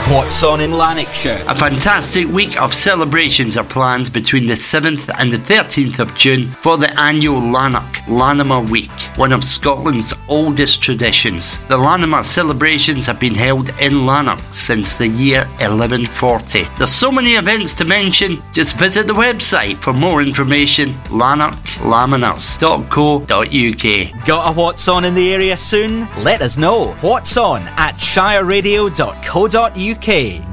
What's on in Lanarkshire? A fantastic week of celebrations are planned between the 7th and the 13th of June for the annual Lanark Week, one of Scotland's oldest traditions. The Lanark celebrations have been held in Lanark since the year 1140. There's so many events to mention, just visit the website for more information, lanarklaminars.co.uk. Got a What's On in the area soon? Let us know. What's On at shireradio.co.uk.